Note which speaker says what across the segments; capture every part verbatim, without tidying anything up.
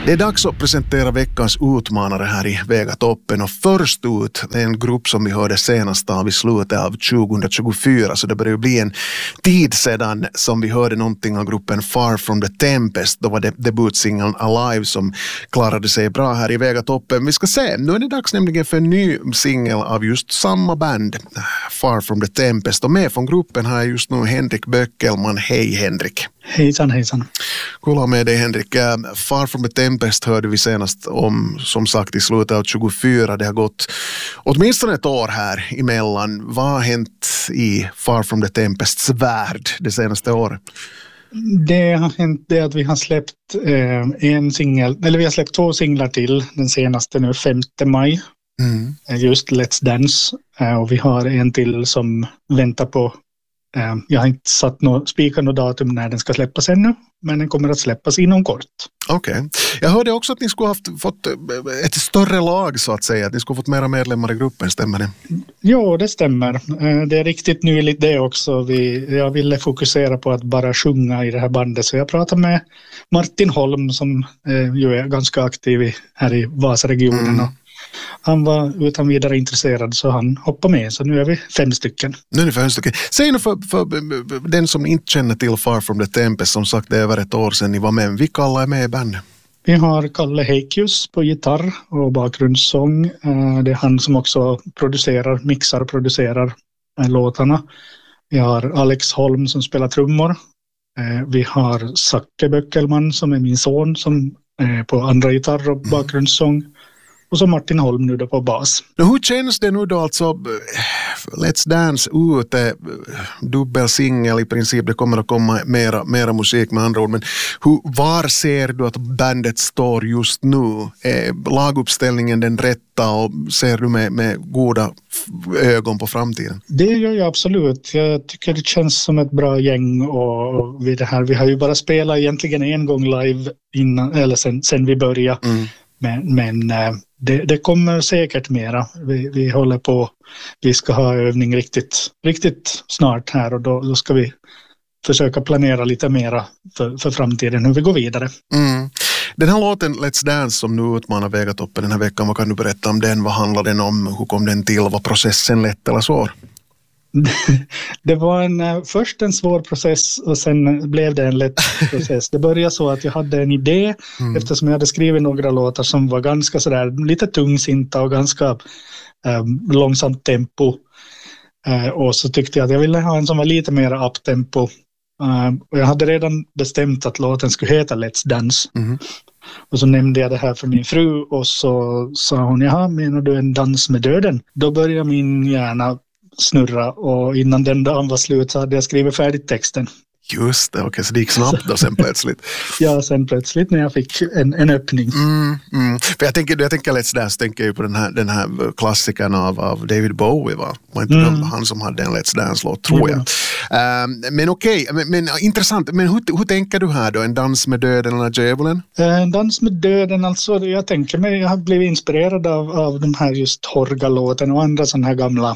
Speaker 1: Det är dags att presentera veckans utmanare här i Väga toppen, och först ut en grupp som vi hörde senast av i slutet av tjugohundratjugofyra, så det börjar bli en tid sedan som vi hörde någonting av gruppen Far from the Tempest. Då var det debutsingeln Alive som klarade sig bra här i Väga toppen. Vi ska se, nu är det dags nämligen för en ny singel av just samma band, Far from the Tempest, och med från gruppen har jag just nu Henrik Böckelman. Hej Henrik.
Speaker 2: Hejsan, hejsan.
Speaker 1: Kul att med dig Henrik. Far from the Tempest hörde vi senast om, som sagt, i slutet av tjugofyra. Det har gått åtminstone ett år här emellan. Vad har hänt i Far from the Tempests värld det senaste året?
Speaker 2: Det har hänt det att vi har släppt eh, en singel, eller vi har släppt två singlar till. Den senaste nu femte maj. Mm. Just Let's Dance. Eh, och vi har en till som väntar på. Jag har inte satt något, spikat något datum när den ska släppas ännu, men den kommer att släppas inom kort. Okej.
Speaker 1: Okay. Jag hörde också att ni skulle ha haft, fått ett större lag så att säga, att ni skulle fått mera medlemmar i gruppen, stämmer det?
Speaker 2: Ja, det stämmer. Det är riktigt nyligt det också. Vi, jag ville fokusera på att bara sjunga i det här bandet, så jag pratade med Martin Holm som eh, ju är ganska aktiv här i Vasaregionen. Mm. Han var utan vidare intresserad, så han hoppade med. Så nu är vi fem stycken.
Speaker 1: Nu är ni fem stycken. Säg nu för, för den som inte känner till Far from the Tempest, som sagt det är över ett år sedan ni var med. Vilka alla är med i bandet?
Speaker 2: Vi har Kalle Heikius på gitarr och bakgrundssång. Det är han som också producerar, mixar och producerar låtarna. Vi har Alex Holm som spelar trummor. Vi har Zacke Böckelman som är min son som är på andra gitarr och bakgrundssång. Och så Martin Holm nu då på bas.
Speaker 1: Hur känns det nu då alltså? Let's Dance ute, dubbelsingel i princip, det kommer att komma mera, mera musik med andra ord. Men hur, var ser du att bandet står just nu? Är laguppställningen den rätta och ser du med, med goda ögon på framtiden?
Speaker 2: Det gör jag absolut. Jag tycker det känns som ett bra gäng och vi, det här, vi har ju bara spelat egentligen en gång live innan, eller sen, sen vi började. Mm. Men, men det, det kommer säkert mera. Vi, vi håller på, vi ska ha övning riktigt, riktigt snart här och då, då ska vi försöka planera lite mera för, för framtiden, hur vi går vidare. Mm.
Speaker 1: Den här låten Let's Dance som nu utmanar Väga toppen den här veckan, vad kan du berätta om den? Vad handlar den om? Hur kom den till? Var processen lätt eller svår?
Speaker 2: Det var en, först en svår process och sen blev det en lätt process. Det började så att jag hade en idé mm. eftersom jag hade skrivit några låtar som var ganska sådär lite tungsinta och ganska um, långsamt tempo. Uh, och så tyckte jag att jag ville ha en som var lite mer uptempo. Uh, och jag hade redan bestämt att låten skulle heta Let's Dance. Mm. Och så nämnde jag det här för min fru och så sa hon, jaha, menar du en dans med döden? Då började min hjärna snurra och innan den dagen var slut så hade jag skrivit färdigt texten.
Speaker 1: Just det, okej, okay, så det gick snabbt då sen plötsligt.
Speaker 2: Ja, sen plötsligt när jag fick en, en öppning. Mm,
Speaker 1: mm. För jag tänker, jag tänker Let's Dance, tänker ju på den här, den här klassikern av, av David Bowie, va? Var inte mm. han som hade en Let's Dance-låt, tror jag. Ja. Uh, men okej, okay, men, men intressant. Men hur, hur tänker du här då? En dans med döden eller djävulen?
Speaker 2: Uh, en dans med döden, alltså jag tänker mig, jag har blivit inspirerad av, av de här just Horga-låten och andra sådana här gamla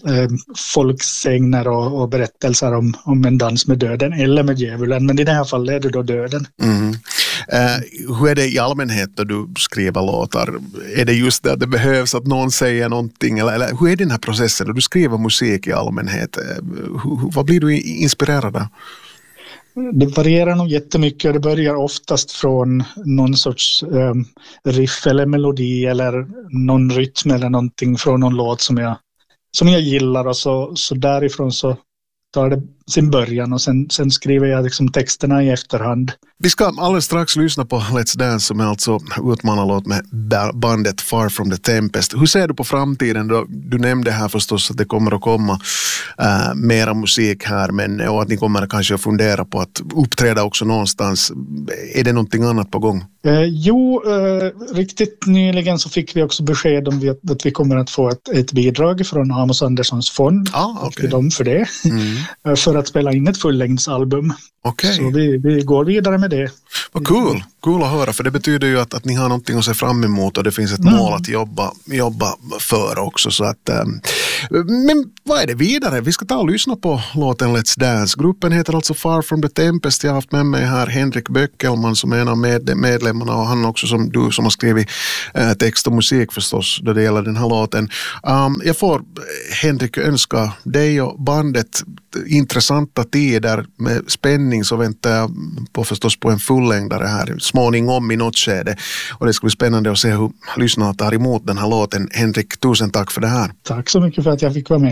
Speaker 2: folksägner och, och berättelser om, om en dans med döden eller med djävulen, men i det här fallet är det då döden. Mm.
Speaker 1: Uh, hur är det i allmänhet då du skriver låtar? Är det just det att det behövs att någon säger någonting eller, eller hur är den här processen då du skriver musik i allmänhet? Uh, hur, vad blir du inspirerad av?
Speaker 2: Det varierar nog jättemycket och det börjar oftast från någon sorts um, riff eller melodi eller någon rytm eller någonting från någon låt som jag som jag gillar och så, så därifrån så tar det sin början och sen, sen skriver jag liksom texterna i efterhand.
Speaker 1: Vi ska alldeles strax lyssna på Let's Dance som är alltså utmanarlåt med bandet Far from the Tempest. Hur ser du på framtiden då? Du nämnde här förstås att det kommer att komma äh, mera musik här men, och att ni kommer kanske att fundera på att uppträda också någonstans. Är det någonting annat på gång?
Speaker 2: Eh, jo, eh, riktigt nyligen så fick vi också besked om vi, att vi kommer att få ett, ett bidrag från Amos Anderssons fond.
Speaker 1: Ah, okay.
Speaker 2: Dem för det. Mm. för att spela in ett fullängdsalbum.
Speaker 1: Okay.
Speaker 2: Så vi, vi går vidare med det.
Speaker 1: Vad cool. Cool att höra, för det betyder ju att, att ni har någonting att se fram emot och det finns ett mm. mål att jobba, jobba för också. Så att, um, Men vad är det vidare? Vi ska ta och lyssna på låten Let's Dance. Gruppen heter alltså Far From The Tempest. Jag har haft med mig här Henrik Böckelman som är en av med- medlemmarna och han också som du som har skrivit eh, text och musik förstås då det gäller den här låten. Um, jag får Henrik önska dig och bandet intressanta tider med spänning, så väntar jag på förstås på en fullängdare här småningom i något skede. Och det ska bli spännande att se hur lyssnarna tar emot den här låten. Henrik, tusen tack för det här.
Speaker 2: Tack så mycket för att jag fick vara med.